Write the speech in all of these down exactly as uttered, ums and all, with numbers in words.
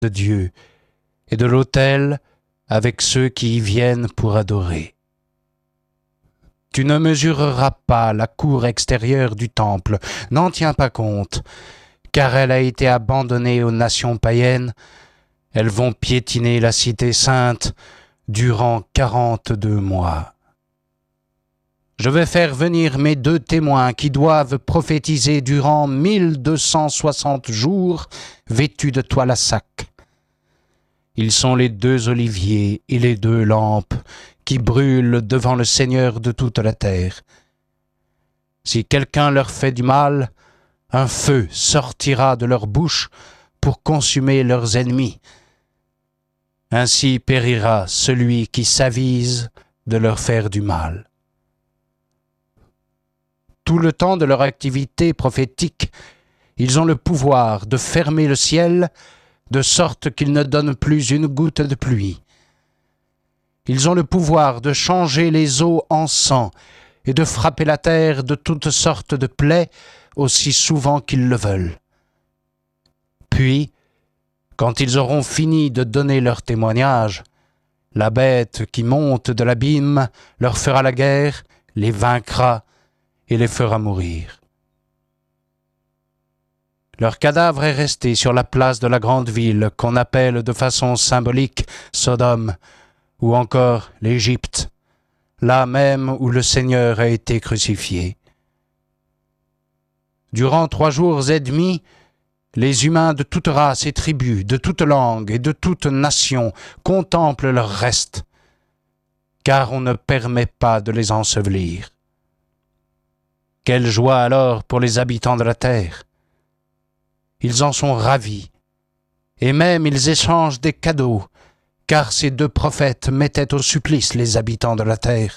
de Dieu et de l'autel avec ceux qui y viennent pour adorer. Tu ne mesureras pas la cour extérieure du temple, n'en tiens pas compte, car elle a été abandonnée aux nations païennes. Elles vont piétiner la cité sainte durant quarante-deux mois. Je vais faire venir mes deux témoins qui doivent prophétiser durant mille deux cent soixante jours, vêtus de toile à sac. Ils sont les deux oliviers et les deux lampes qui brûlent devant le Seigneur de toute la terre. Si quelqu'un leur fait du mal, un feu sortira de leur bouche pour consumer leurs ennemis. Ainsi périra celui qui s'avise de leur faire du mal. Tout le temps de leur activité prophétique, ils ont le pouvoir de fermer le ciel de sorte qu'il ne donne plus une goutte de pluie. Ils ont le pouvoir de changer les eaux en sang et de frapper la terre de toutes sortes de plaies aussi souvent qu'ils le veulent. Puis, quand ils auront fini de donner leur témoignage, la bête qui monte de l'abîme leur fera la guerre, les vaincra et les fera mourir. Leur cadavre est resté sur la place de la grande ville qu'on appelle de façon symbolique Sodome ou encore l'Égypte, là même où le Seigneur a été crucifié. Durant trois jours et demi, les humains de toute race et tribu, de toute langue et de toute nation contemplent leur reste, car on ne permet pas de les ensevelir. Quelle joie alors pour les habitants de la terre! Ils en sont ravis, et même ils échangent des cadeaux, car ces deux prophètes mettaient au supplice les habitants de la terre.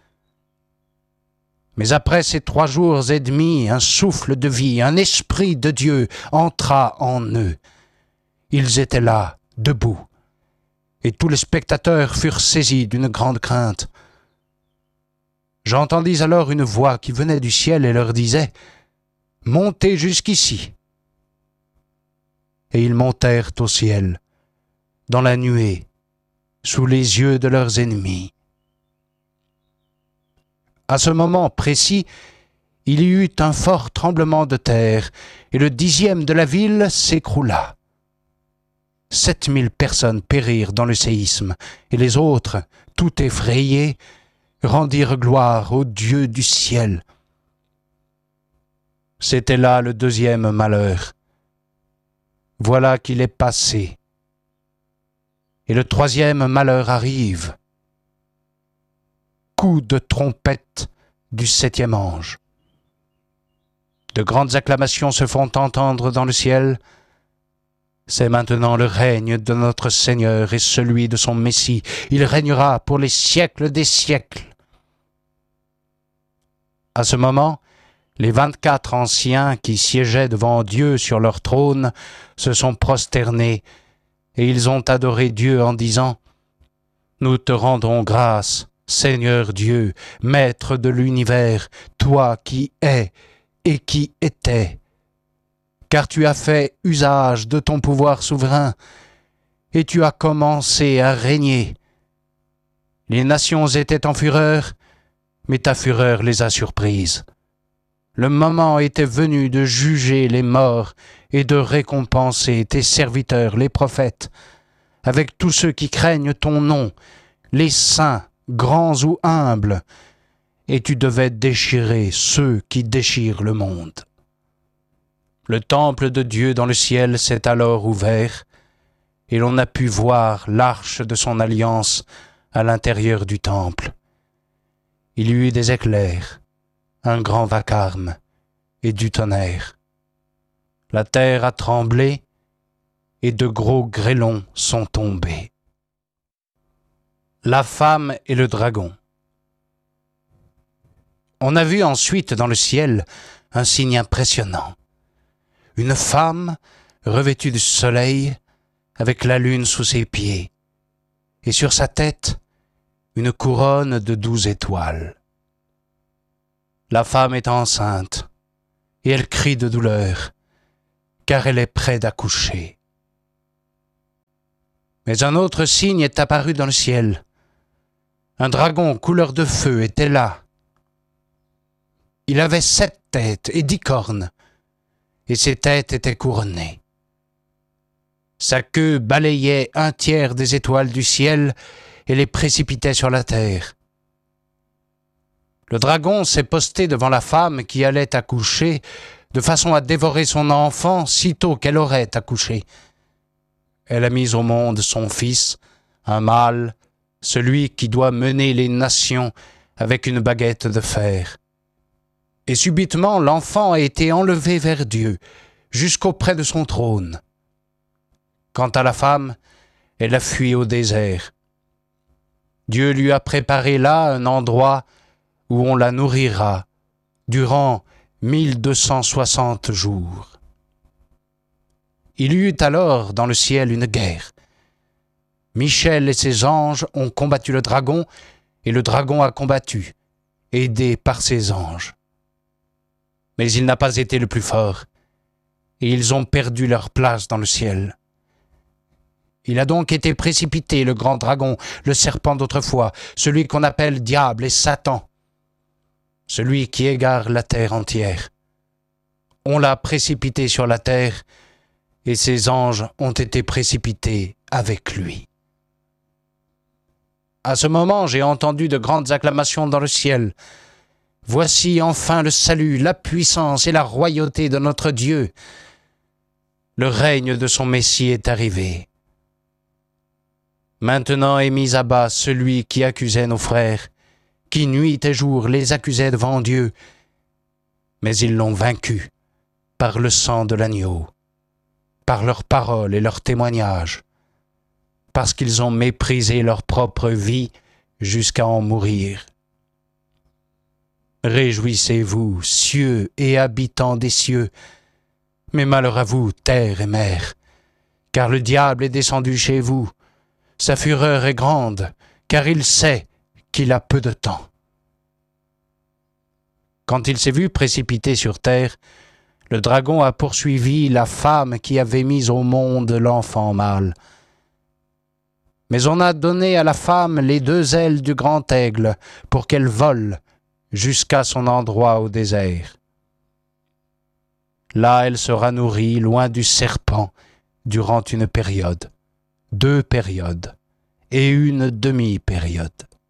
Mais après ces trois jours et demi, un souffle de vie, un esprit de Dieu entra en eux. Ils étaient là, debout, et tous les spectateurs furent saisis d'une grande crainte. J'entendis alors une voix qui venait du ciel et leur disait « Montez jusqu'ici !» Et ils montèrent au ciel, dans la nuée, sous les yeux de leurs ennemis. À ce moment précis, il y eut un fort tremblement de terre, et le dixième de la ville s'écroula. Sept mille personnes périrent dans le séisme, et les autres, tout effrayés, rendirent gloire au Dieu du ciel. C'était là le deuxième malheur. Voilà qu'il est passé. Et le troisième malheur arrive. Coup de trompette du septième ange. De grandes acclamations se font entendre dans le ciel. C'est maintenant le règne de notre Seigneur et celui de son Messie. Il régnera pour les siècles des siècles. À ce moment, les vingt-quatre anciens qui siégeaient devant Dieu sur leur trône se sont prosternés et ils ont adoré Dieu en disant « Nous te rendons grâce, Seigneur Dieu, Maître de l'univers, toi qui es et qui étais, car tu as fait usage de ton pouvoir souverain et tu as commencé à régner. Les nations étaient en fureur, mais ta fureur les a surprises. Le moment était venu de juger les morts et de récompenser tes serviteurs, les prophètes, avec tous ceux qui craignent ton nom, les saints, grands ou humbles, et tu devais déchirer ceux qui déchirent le monde. Le temple de Dieu dans le ciel s'est alors ouvert, et l'on a pu voir l'arche de son alliance à l'intérieur du temple. Il y eut des éclairs, un grand vacarme et du tonnerre. La terre a tremblé et de gros grêlons sont tombés. La femme et le dragon. On a vu ensuite dans le ciel un signe impressionnant. Une femme revêtue de soleil avec la lune sous ses pieds et sur sa tête une couronne de douze étoiles. La femme est enceinte et elle crie de douleur car elle est près d'accoucher. Mais un autre signe est apparu dans le ciel. Un dragon couleur de feu était là. Il avait sept têtes et dix cornes, et ses têtes étaient couronnées. Sa queue balayait un tiers des étoiles du ciel et les précipitait sur la terre. Le dragon s'est posté devant la femme qui allait accoucher, de façon à dévorer son enfant sitôt qu'elle aurait accouché. Elle a mis au monde son fils, un mâle, celui qui doit mener les nations avec une baguette de fer. Et subitement l'enfant a été enlevé vers Dieu, jusqu'auprès de son trône. Quant à la femme, elle a fui au désert. Dieu lui a préparé là un endroit où on la nourrira durant mille deux cent soixante jours. Il y eut alors dans le ciel une guerre. Michel et ses anges ont combattu le dragon, et le dragon a combattu, aidé par ses anges. Mais il n'a pas été le plus fort, et ils ont perdu leur place dans le ciel. Il a donc été précipité, le grand dragon, le serpent d'autrefois, celui qu'on appelle diable et Satan, celui qui égare la terre entière. On l'a précipité sur la terre, et ses anges ont été précipités avec lui. À ce moment, j'ai entendu de grandes acclamations dans le ciel. Voici enfin le salut, la puissance et la royauté de notre Dieu. Le règne de son Messie est arrivé. Maintenant est mis à bas celui qui accusait nos frères, qui nuit et jour les accusait devant Dieu, mais ils l'ont vaincu par le sang de l'agneau, par leurs paroles et leurs témoignages, parce qu'ils ont méprisé leur propre vie jusqu'à en mourir. Réjouissez-vous, cieux et habitants des cieux, mais malheur à vous, terre et mer, car le diable est descendu chez vous. Sa fureur est grande, car il sait qu'il a peu de temps. Quand il s'est vu précipité sur terre, le dragon a poursuivi la femme qui avait mis au monde l'enfant mâle. Mais on a donné à la femme les deux ailes du grand aigle pour qu'elle vole jusqu'à son endroit au désert. Là, elle sera nourrie loin du serpent durant une période, deux périodes et une demi-période.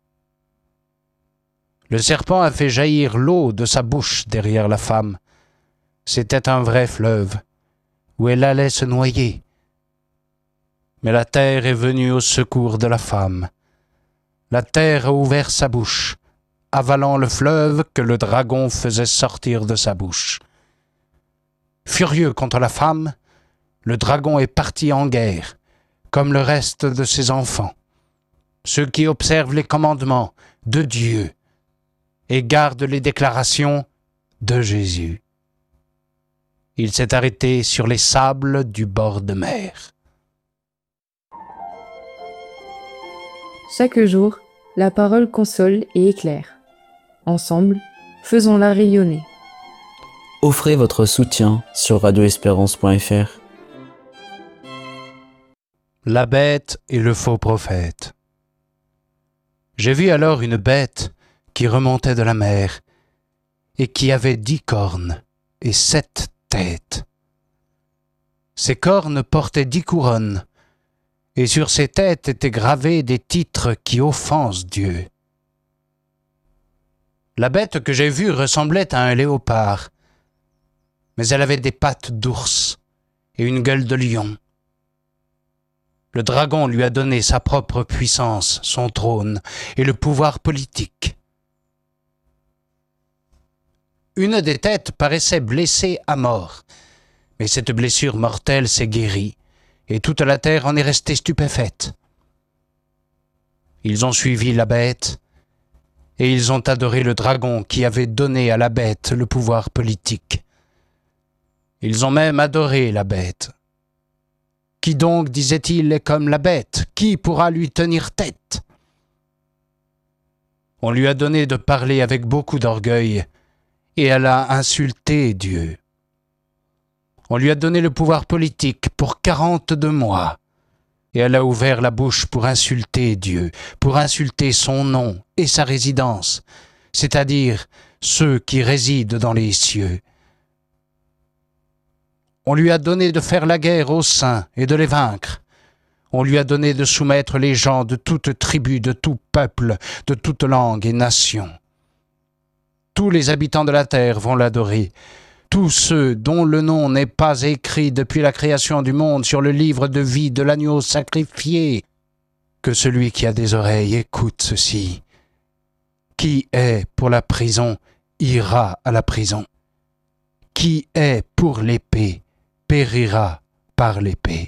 Le serpent a fait jaillir l'eau de sa bouche derrière la femme. C'était un vrai fleuve où elle allait se noyer. Mais la terre est venue au secours de la femme. La terre a ouvert sa bouche, avalant le fleuve que le dragon faisait sortir de sa bouche. Furieux contre la femme, le dragon est parti en guerre, comme le reste de ses enfants, ceux qui observent les commandements de Dieu et gardent les déclarations de Jésus. Il s'est arrêté sur les sables du bord de mer. Chaque jour, la parole console et éclaire. Ensemble, faisons-la rayonner. Offrez votre soutien sur radio espérance point f r. La bête et le faux prophète. J'ai vu alors une bête qui remontait de la mer et qui avait dix cornes et sept têtes. Ses cornes portaient dix couronnes, et sur ses têtes étaient gravés des titres qui offensent Dieu. La bête que j'ai vue ressemblait à un léopard, mais elle avait des pattes d'ours et une gueule de lion. Le dragon lui a donné sa propre puissance, son trône et le pouvoir politique. Une des têtes paraissait blessée à mort, mais cette blessure mortelle s'est guérie, et toute la terre en est restée stupéfaite. Ils ont suivi la bête, et ils ont adoré le dragon qui avait donné à la bête le pouvoir politique. Ils ont même adoré la bête. Qui donc, disait-il, est comme la bête? Qui pourra lui tenir tête? On lui a donné de parler avec beaucoup d'orgueil, et elle a insulté Dieu. On lui a donné le pouvoir politique pour quarante-deux mois, et elle a ouvert la bouche pour insulter Dieu, pour insulter son nom et sa résidence, c'est-à-dire ceux qui résident dans les cieux. On lui a donné de faire la guerre aux saints et de les vaincre. On lui a donné de soumettre les gens de toute tribu, de tout peuple, de toute langue et nation. Tous les habitants de la terre vont l'adorer. Tous ceux dont le nom n'est pas écrit depuis la création du monde sur le livre de vie de l'agneau sacrifié. Que celui qui a des oreilles écoute ceci. Qui est pour la prison ira à la prison. Qui est pour l'épée périra par l'épée.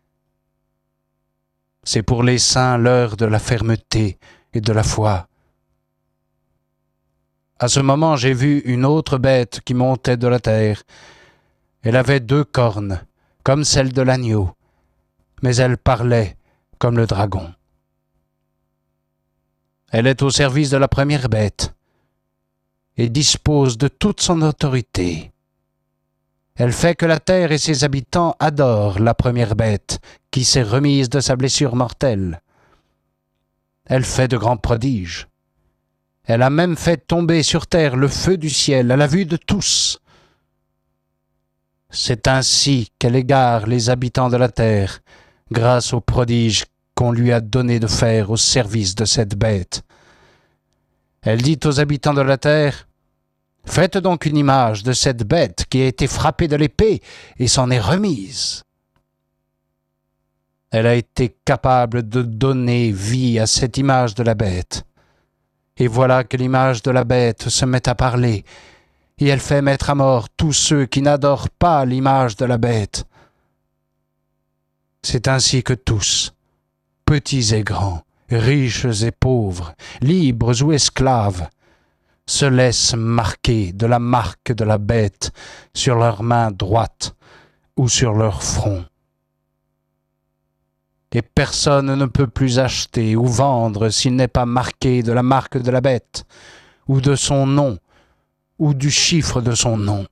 C'est pour les saints l'heure de la fermeté et de la foi. À ce moment, j'ai vu une autre bête qui montait de la terre. Elle avait deux cornes, comme celle de l'agneau, mais elle parlait comme le dragon. Elle est au service de la première bête et dispose de toute son autorité. Elle fait que la terre et ses habitants adorent la première bête qui s'est remise de sa blessure mortelle. Elle fait de grands prodiges. Elle a même fait tomber sur terre le feu du ciel à la vue de tous. C'est ainsi qu'elle égare les habitants de la terre, grâce aux prodiges qu'on lui a donné de faire au service de cette bête. Elle dit aux habitants de la terre, « Faites donc une image de cette bête qui a été frappée de l'épée et s'en est remise. » Elle a été capable de donner vie à cette image de la bête. Et voilà que l'image de la bête se met à parler, et elle fait mettre à mort tous ceux qui n'adorent pas l'image de la bête. C'est ainsi que tous, petits et grands, riches et pauvres, libres ou esclaves, se laissent marquer de la marque de la bête sur leur main droite ou sur leur front. Et personne ne peut plus acheter ou vendre s'il n'est pas marqué de la marque de la bête, ou de son nom, ou du chiffre de son nom.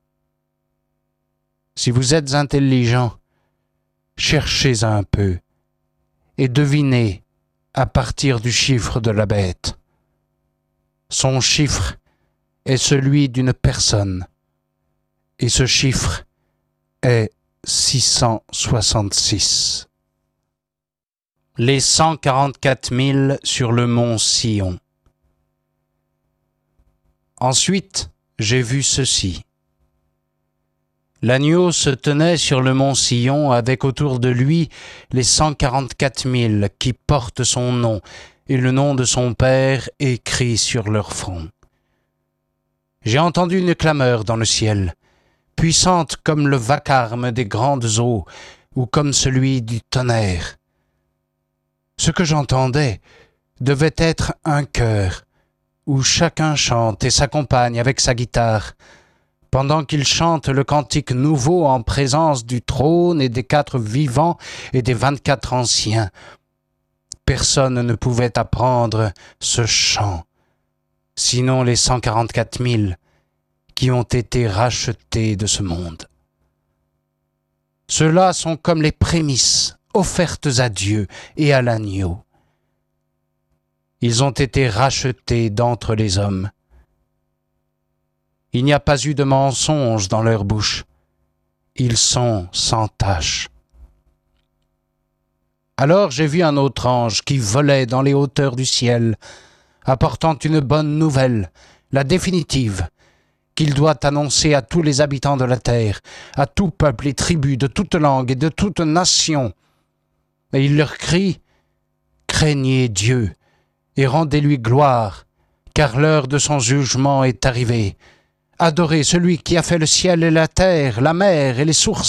Si vous êtes intelligent, cherchez un peu et devinez à partir du chiffre de la bête. Son chiffre est celui d'une personne, et ce chiffre est six cent soixante-six. Les cent quarante-quatre mille sur le mont Sion. Ensuite, j'ai vu ceci. L'agneau se tenait sur le mont Sion avec autour de lui les cent quarante-quatre mille qui portent son nom et le nom de son Père écrit sur leur front. J'ai entendu une clameur dans le ciel, puissante comme le vacarme des grandes eaux ou comme celui du tonnerre. Ce que j'entendais devait être un chœur où chacun chante et s'accompagne avec sa guitare, pendant qu'il chante le cantique nouveau en présence du trône et des quatre vivants et des vingt-quatre anciens. Personne ne pouvait apprendre ce chant, sinon les cent quarante-quatre mille qui ont été rachetés de ce monde. Ceux-là sont comme les prémices offertes à Dieu et à l'agneau. Ils ont été rachetés d'entre les hommes. Il n'y a pas eu de mensonge dans leur bouche. Ils sont sans tache. Alors j'ai vu un autre ange qui volait dans les hauteurs du ciel, apportant une bonne nouvelle, la définitive, qu'il doit annoncer à tous les habitants de la terre, à tout peuple et tribu, de toute langue et de toute nation. Et il leur crie, « Craignez Dieu et rendez-lui gloire, car l'heure de son jugement est arrivée. Adorez celui qui a fait le ciel et la terre, la mer et les sources. »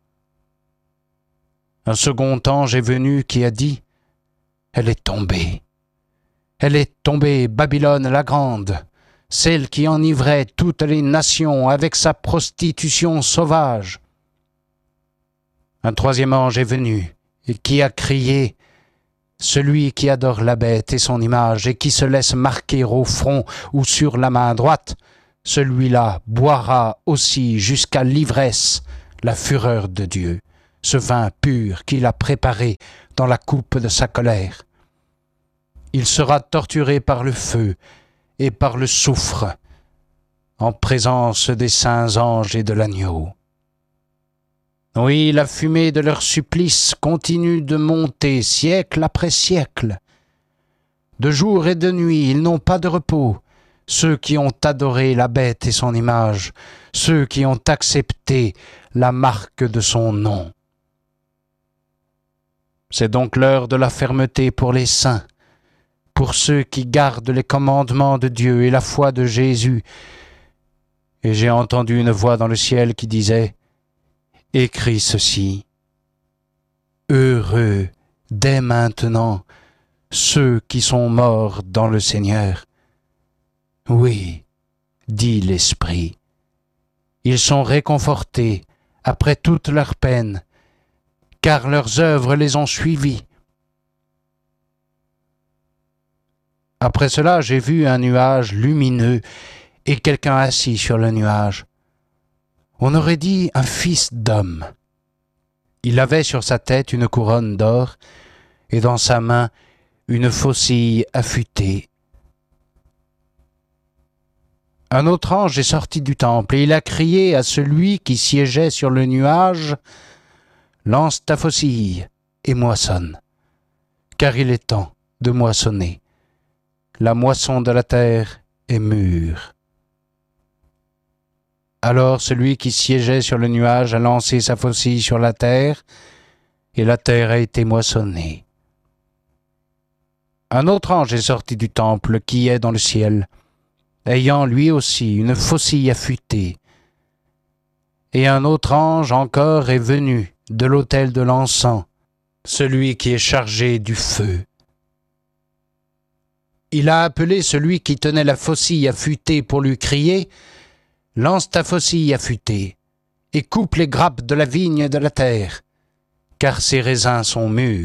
Un second ange est venu qui a dit, « Elle est tombée. Elle est tombée, Babylone la grande, celle qui enivrait toutes les nations avec sa prostitution sauvage. » Un troisième ange est venu et qui a crié, « Celui qui adore la bête et son image et qui se laisse marquer au front ou sur la main droite, celui-là boira aussi jusqu'à l'ivresse la fureur de Dieu. ce vin pur qu'il a préparé dans la coupe de sa colère. Il sera torturé par le feu et par le soufre, en présence des saints anges et de l'agneau. Oui, la fumée de leur supplice continue de monter siècle après siècle. De jour et de nuit, ils n'ont pas de repos, ceux qui ont adoré la bête et son image, ceux qui ont accepté la marque de son nom. C'est donc l'heure de la fermeté pour les saints, pour ceux qui gardent les commandements de Dieu et la foi de Jésus. Et j'ai entendu une voix dans le ciel qui disait « Écris ceci, heureux dès maintenant ceux qui sont morts dans le Seigneur. Oui, dit l'Esprit, ils sont réconfortés après toute leur peine, car leurs œuvres les ont suivis. » Après cela, j'ai vu un nuage lumineux et quelqu'un assis sur le nuage. On aurait dit un fils d'homme. Il avait sur sa tête une couronne d'or et dans sa main une faucille affûtée. Un autre ange est sorti du temple et il a crié à celui qui siégeait sur le nuage « Lance ta faucille et moissonne, car il est temps de moissonner. La moisson de la terre est mûre. » Alors celui qui siégeait sur le nuage a lancé sa faucille sur la terre, et la terre a été moissonnée. Un autre ange est sorti du temple qui est dans le ciel, ayant lui aussi une faucille affûtée. Et un autre ange encore est venu de l'autel de l'encens, celui qui est chargé du feu. Il a appelé celui qui tenait la faucille affûtée pour lui crier « Lance ta faucille affûtée et coupe les grappes de la vigne de la terre, car ses raisins sont mûrs. »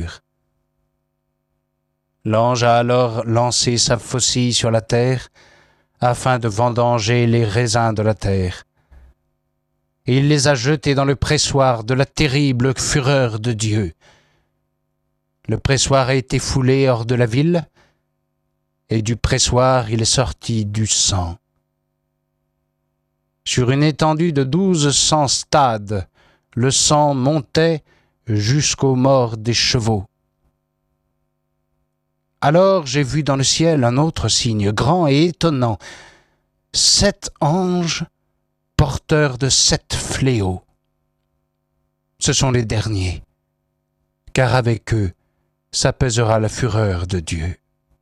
L'ange a alors lancé sa faucille sur la terre, afin de vendanger les raisins de la terre. Et il les a jetés dans le pressoir de la terrible fureur de Dieu. Le pressoir a été foulé hors de la ville, et du pressoir il est sorti du sang. Sur une étendue de douze cents stades, le sang montait jusqu'aux morts des chevaux. Alors j'ai vu dans le ciel un autre signe grand et étonnant, sept anges porteurs de sept fléaux. Ce sont les derniers, car avec eux s'apaisera la fureur de Dieu.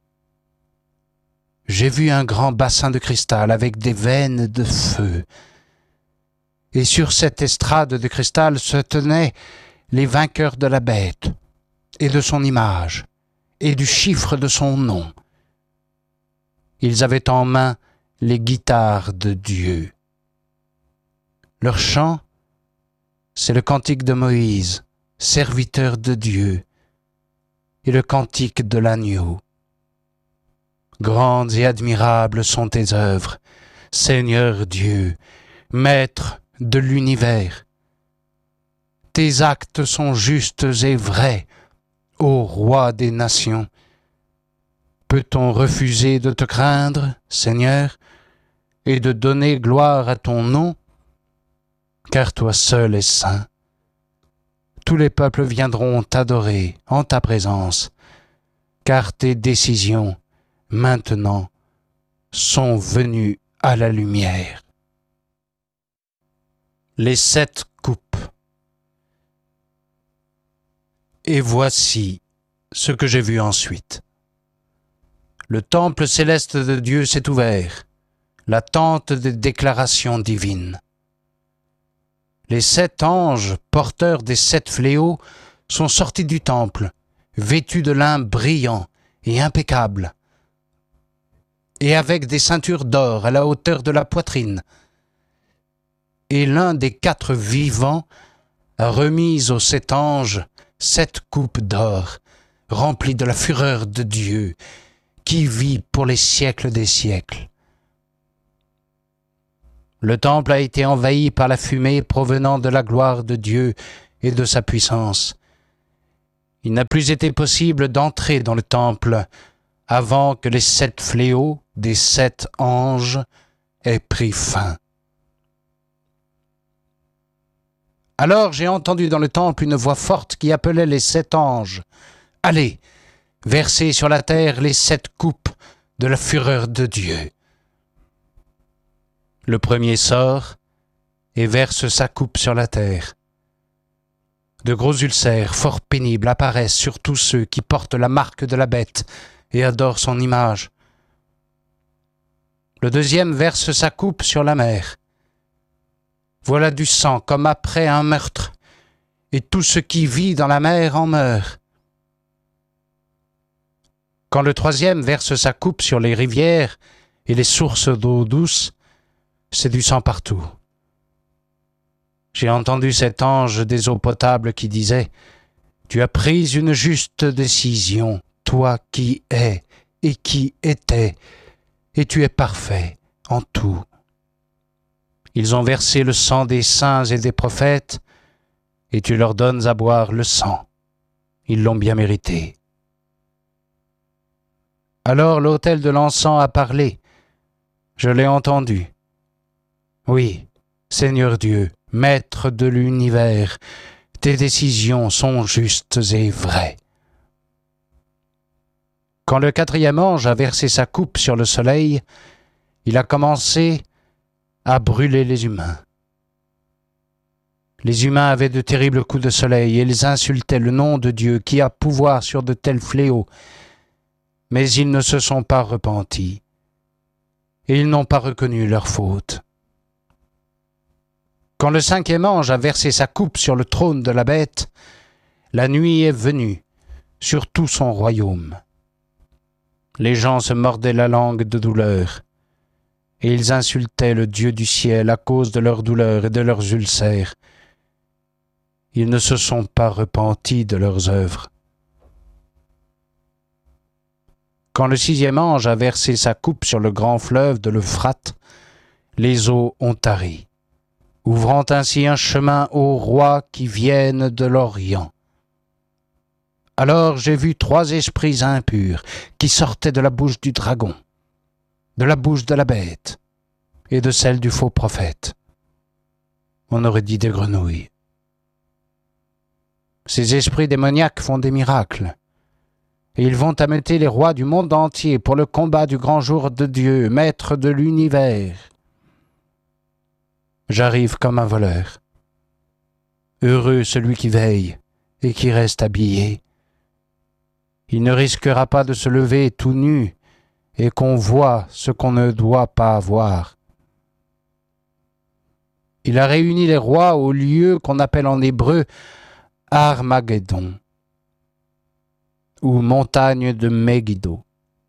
J'ai vu un grand bassin de cristal avec des veines de feu. Et sur cette estrade de cristal se tenaient les vainqueurs de la bête et de son image et du chiffre de son nom. Ils avaient en main les guitares de Dieu. Leur chant, c'est le cantique de Moïse, serviteur de Dieu, et le cantique de l'agneau. Grandes et admirables sont tes œuvres, Seigneur Dieu, Maître de l'univers. Tes actes sont justes et vrais, ô Roi des nations. Peut-on refuser de te craindre, Seigneur, et de donner gloire à ton nom? Car toi seul es saint. Tous les peuples viendront t'adorer en ta présence, car tes décisions maintenant sont venus à la lumière. Les sept coupes. Et voici ce que j'ai vu ensuite. Le temple céleste de Dieu s'est ouvert, la tente des déclarations divines. Les sept anges, porteurs des sept fléaux, sont sortis du temple, vêtus de lin brillant et impeccable, et avec des ceintures d'or à la hauteur de la poitrine. Et l'un des quatre vivants a remis aux sept anges sept coupes d'or, remplies de la fureur de Dieu, qui vit pour les siècles des siècles. Le temple a été envahi par la fumée provenant de la gloire de Dieu et de sa puissance. Il n'a plus été possible d'entrer dans le temple avant que les sept fléaux des sept anges aient pris fin. Alors j'ai entendu dans le temple une voix forte qui appelait les sept anges. « Allez, versez sur la terre les sept coupes de la fureur de Dieu. » Le premier sort et verse sa coupe sur la terre. De gros ulcères fort pénibles apparaissent sur tous ceux qui portent la marque de la bête et adorent son image. Le deuxième verse sa coupe sur la mer. Voilà du sang comme après un meurtre, et tout ce qui vit dans la mer en meurt. Quand le troisième verse sa coupe sur les rivières et les sources d'eau douce, c'est du sang partout. J'ai entendu cet ange des eaux potables qui disait « Tu as pris une juste décision, toi qui es et qui étais, et tu es parfait en tout. » Ils ont versé le sang des saints et des prophètes, et tu leur donnes à boire le sang. Ils l'ont bien mérité. Alors l'autel de l'encens a parlé. Je l'ai entendu. Oui, Seigneur Dieu, Maître de l'univers, tes décisions sont justes et vraies. Quand le quatrième ange a versé sa coupe sur le soleil, il a commencé à brûler les humains. Les humains avaient de terribles coups de soleil et ils insultaient le nom de Dieu qui a pouvoir sur de tels fléaux. Mais ils ne se sont pas repentis et ils n'ont pas reconnu leur faute. Quand le cinquième ange a versé sa coupe sur le trône de la bête, la nuit est venue sur tout son royaume. Les gens se mordaient la langue de douleur, et ils insultaient le Dieu du ciel à cause de leurs douleurs et de leurs ulcères. Ils ne se sont pas repentis de leurs œuvres. Quand le sixième ange a versé sa coupe sur le grand fleuve de l'Euphrate, les eaux ont tari, ouvrant ainsi un chemin aux rois qui viennent de l'Orient. Alors j'ai vu trois esprits impurs qui sortaient de la bouche du dragon, de la bouche de la bête et de celle du faux prophète. On aurait dit des grenouilles. Ces esprits démoniaques font des miracles, et ils vont ameuter les rois du monde entier pour le combat du grand jour de Dieu, maître de l'univers. J'arrive comme un voleur. Heureux celui qui veille et qui reste habillé. Il ne risquera pas de se lever tout nu et qu'on voit ce qu'on ne doit pas voir. Il a réuni les rois au lieu qu'on appelle en hébreu Armageddon ou montagne de Megiddo.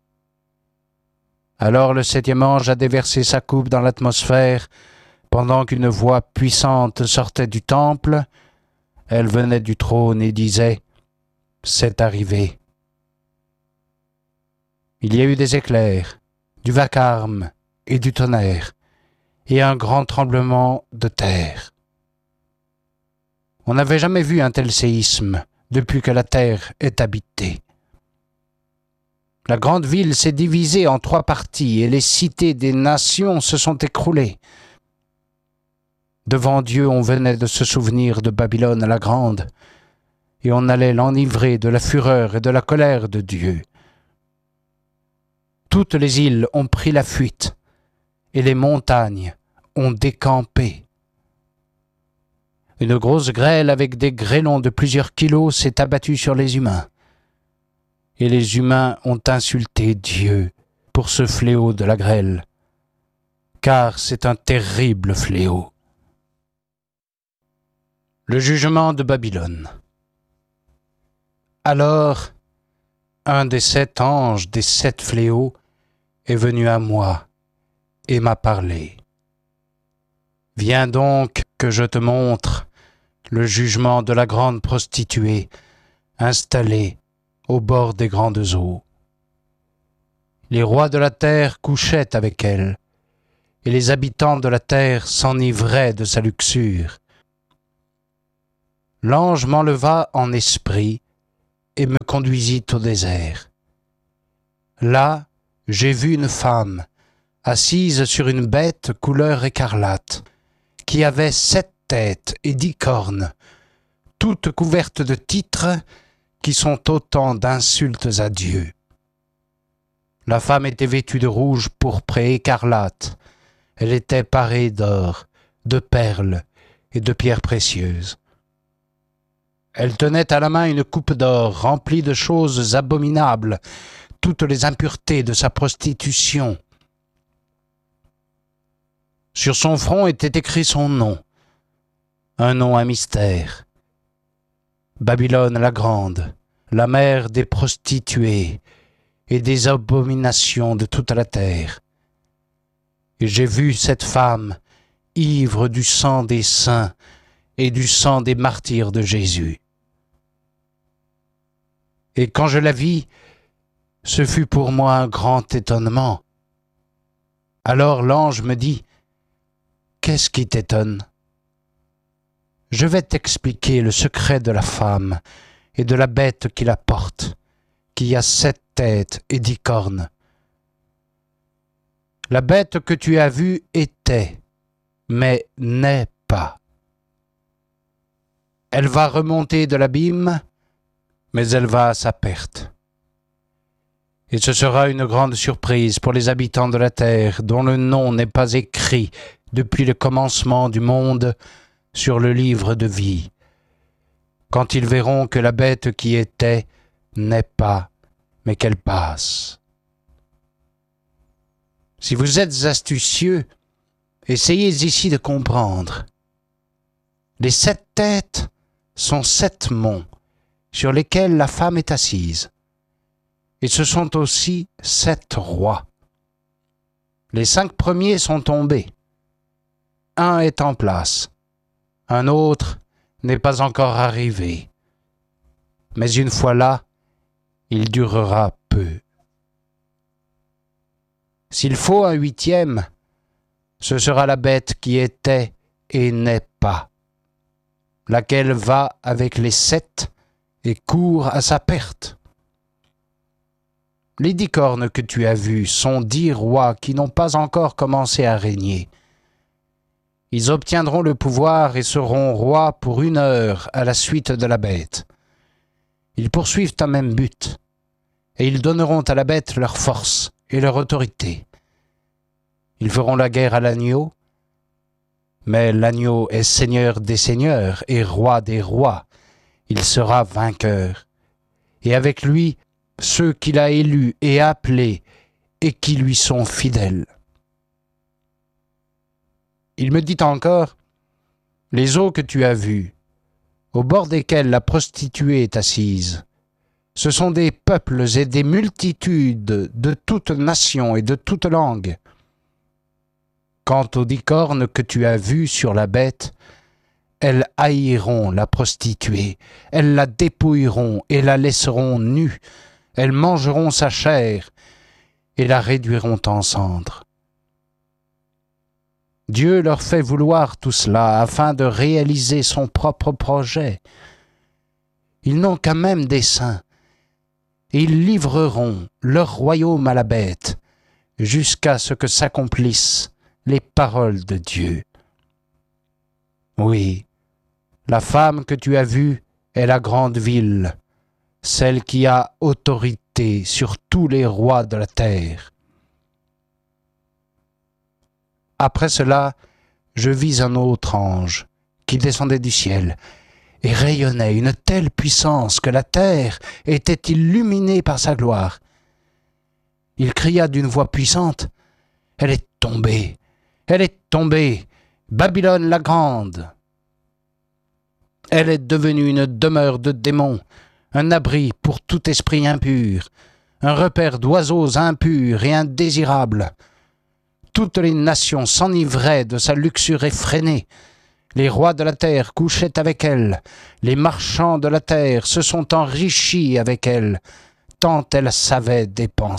Alors le septième ange a déversé sa coupe dans l'atmosphère pendant qu'une voix puissante sortait du temple. Elle venait du trône et disait « C'est arrivé ». Il y a eu des éclairs, du vacarme et du tonnerre, et un grand tremblement de terre. On n'avait jamais vu un tel séisme depuis que la terre est habitée. La grande ville s'est divisée en trois parties et les cités des nations se sont écroulées. Devant Dieu, on venait de se souvenir de Babylone la grande, et on allait l'enivrer de la fureur et de la colère de Dieu. Toutes les îles ont pris la fuite, et les montagnes ont décampé. Une grosse grêle avec des grêlons de plusieurs kilos s'est abattue sur les humains, et les humains ont insulté Dieu pour ce fléau de la grêle, car c'est un terrible fléau. Le jugement de Babylone. Alors, un des sept anges des sept fléaux est venu à moi et m'a parlé. Viens donc que je te montre le jugement de la grande prostituée installée au bord des grandes eaux. Les rois de la terre couchaient avec elle, et les habitants de la terre s'enivraient de sa luxure. L'ange m'enleva en esprit et me conduisit au désert. Là, j'ai vu une femme, assise sur une bête couleur écarlate, qui avait sept têtes et dix cornes, toutes couvertes de titres qui sont autant d'insultes à Dieu. La femme était vêtue de rouge, pourpre et écarlate. Elle était parée d'or, de perles et de pierres précieuses. Elle tenait à la main une coupe d'or remplie de choses abominables, toutes les impuretés de sa prostitution. Sur son front était écrit son nom, un nom à mystère. Babylone la grande, la mère des prostituées et des abominations de toute la terre. Et j'ai vu cette femme, ivre du sang des saints et du sang des martyrs de Jésus. Et quand je la vis, ce fut pour moi un grand étonnement. Alors l'ange me dit, « Qu'est-ce qui t'étonne ? Je vais t'expliquer le secret de la femme et de la bête qui la porte, qui a sept têtes et dix cornes. La bête que tu as vue était, mais n'est pas. Elle va remonter de l'abîme, mais elle va à sa perte. Et ce sera une grande surprise pour les habitants de la terre, dont le nom n'est pas écrit depuis le commencement du monde sur le livre de vie, quand ils verront que la bête qui était n'est pas, mais qu'elle passe. Si vous êtes astucieux, essayez ici de comprendre. Les sept têtes sont sept monts sur lesquels la femme est assise. Et ce sont aussi sept rois. Les cinq premiers sont tombés. Un est en place. Un autre n'est pas encore arrivé. Mais une fois là, il durera peu. S'il faut un huitième, ce sera la bête qui était et n'est pas, laquelle va avec les sept et court à sa perte. Les dix cornes que tu as vues sont dix rois qui n'ont pas encore commencé à régner. Ils obtiendront le pouvoir et seront rois pour une heure à la suite de la bête. Ils poursuivent un même but, et ils donneront à la bête leur force et leur autorité. Ils feront la guerre à l'agneau, mais l'agneau est seigneur des seigneurs et roi des rois. Il sera vainqueur, et avec lui ceux qu'il a élus et appelés et qui lui sont fidèles. Il me dit encore, « Les eaux que tu as vues, au bord desquelles la prostituée est assise, ce sont des peuples et des multitudes de toutes nations et de toutes langues. Quant aux dix cornes que tu as vues sur la bête, elles haïront la prostituée, elles la dépouilleront et la laisseront nue, elles mangeront sa chair et la réduiront en cendres. Dieu leur fait vouloir tout cela afin de réaliser son propre projet. Ils n'ont qu'un même dessein, et ils livreront leur royaume à la bête jusqu'à ce que s'accomplissent les paroles de Dieu. Oui, la femme que tu as vue est la grande ville, celle qui a autorité sur tous les rois de la terre. Après cela, je vis un autre ange qui descendait du ciel et rayonnait une telle puissance que la terre était illuminée par sa gloire. Il cria d'une voix puissante, « Elle est tombée, elle est tombée, Babylone la grande. Elle est devenue une demeure de démons, un abri pour tout esprit impur, un repère d'oiseaux impurs et indésirables. Toutes les nations s'enivraient de sa luxure effrénée. Les rois de la terre couchaient avec elle. Les marchands de la terre se sont enrichis avec elle, tant elle savait dépenser. »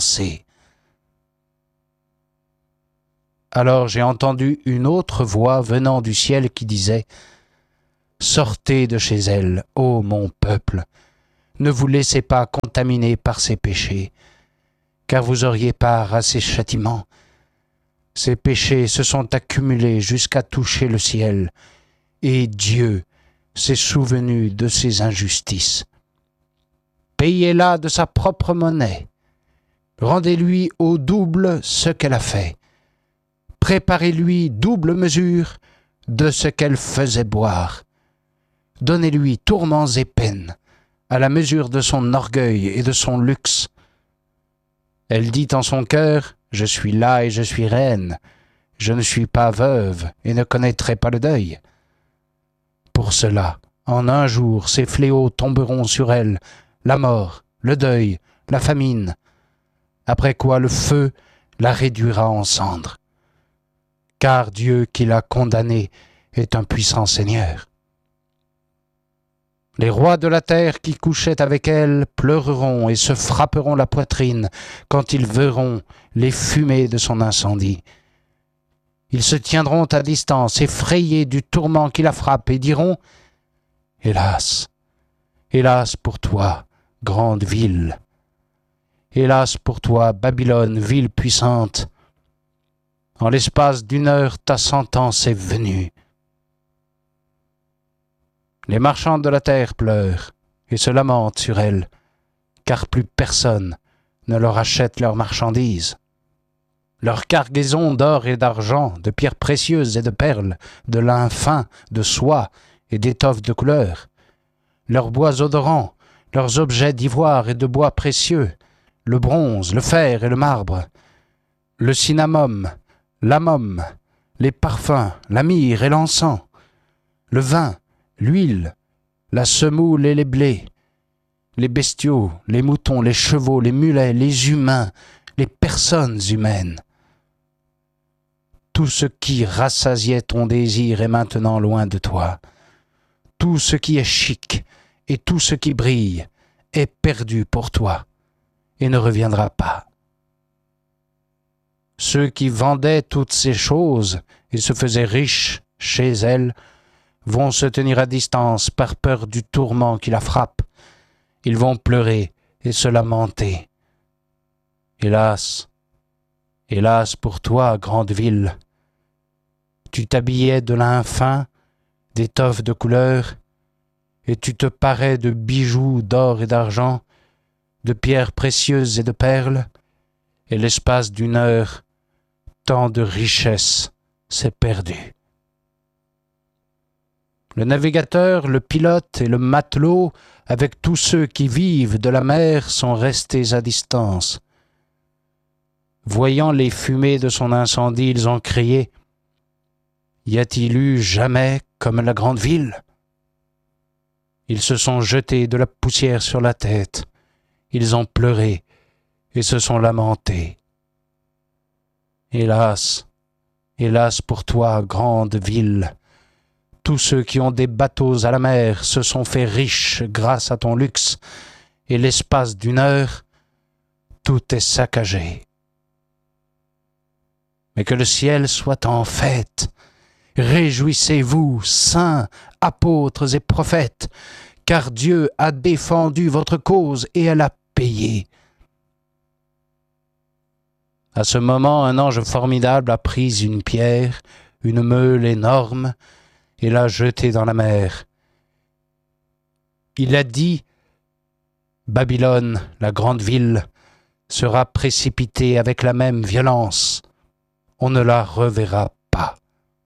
Alors j'ai entendu une autre voix venant du ciel qui disait « Sortez de chez elle, ô mon peuple, ne vous laissez pas contaminer par ses péchés, car vous auriez part à ses châtiments. Ces péchés se sont accumulés jusqu'à toucher le ciel, et Dieu s'est souvenu de ses injustices. Payez-la de sa propre monnaie, rendez-lui au double ce qu'elle a fait, préparez-lui double mesure de ce qu'elle faisait boire, donnez-lui tourments et peines, à la mesure de son orgueil et de son luxe. Elle dit en son cœur, « Je suis là et je suis reine, je ne suis pas veuve et ne connaîtrai pas le deuil. » Pour cela, en un jour, ces fléaux tomberont sur elle, la mort, le deuil, la famine, après quoi le feu la réduira en cendres. Car Dieu qui l'a condamnée est un puissant Seigneur. Les rois de la terre qui couchaient avec elle pleureront et se frapperont la poitrine quand ils verront les fumées de son incendie. Ils se tiendront à distance, effrayés du tourment qui la frappe, et diront « Hélas, hélas pour toi, grande ville. Hélas pour toi, Babylone, ville puissante. En l'espace d'une heure, ta sentence est venue. » Les marchands de la terre pleurent et se lamentent sur elle, car plus personne ne leur achète leurs marchandises. Leurs cargaisons d'or et d'argent, de pierres précieuses et de perles, de lin fin, de soie et d'étoffes de couleur, leurs bois odorants, leurs objets d'ivoire et de bois précieux, le bronze, le fer et le marbre, le cinnamome, l'amome, les parfums, la myrrhe et l'encens, le vin, l'huile, la semoule et les blés, les bestiaux, les moutons, les chevaux, les mulets, les humains, les personnes humaines. Tout ce qui rassasiait ton désir est maintenant loin de toi. Tout ce qui est chic et tout ce qui brille est perdu pour toi et ne reviendra pas. Ceux qui vendaient toutes ces choses et se faisaient riches chez elle vont se tenir à distance par peur du tourment qui la frappe. Ils vont pleurer et se lamenter. Hélas, hélas pour toi, grande ville. Tu t'habillais de lin fin, d'étoffes de couleur, et tu te parais de bijoux d'or et d'argent, de pierres précieuses et de perles, et l'espace d'une heure, tant de richesse s'est perdu. Le navigateur, le pilote et le matelot, avec tous ceux qui vivent de la mer, sont restés à distance. Voyant les fumées de son incendie, ils ont crié « Y a-t-il eu jamais comme la grande ville ?» Ils se sont jetés de la poussière sur la tête, ils ont pleuré et se sont lamentés. Hélas, hélas pour toi, grande ville, tous ceux qui ont des bateaux à la mer se sont fait riches grâce à ton luxe, et l'espace d'une heure, tout est saccagé. Mais que le ciel soit en fête. Réjouissez-vous, saints, apôtres et prophètes, car Dieu a défendu votre cause et elle a payé. À ce moment, un ange formidable a pris une pierre, une meule énorme, et l'a jetée dans la mer. Il a dit, Babylone, la grande ville, sera précipitée avec la même violence. On ne la reverra pas.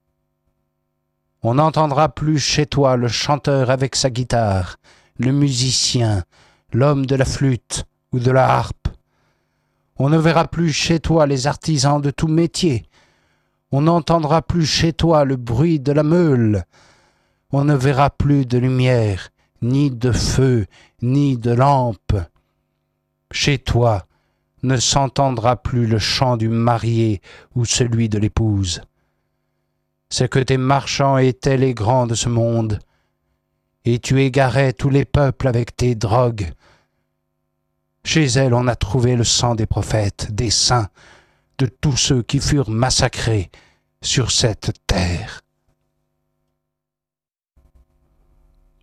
On n'entendra plus chez toi le chanteur avec sa guitare, le musicien, l'homme de la flûte ou de la harpe. On ne verra plus chez toi les artisans de tout métier. On n'entendra plus chez toi le bruit de la meule. On ne verra plus de lumière, ni de feu, ni de lampe. Chez toi ne s'entendra plus le chant du marié ou celui de l'épouse. C'est que tes marchands étaient les grands de ce monde, et tu égarais tous les peuples avec tes drogues. Chez elle on a trouvé le sang des prophètes, des saints, de tous ceux qui furent massacrés sur cette terre.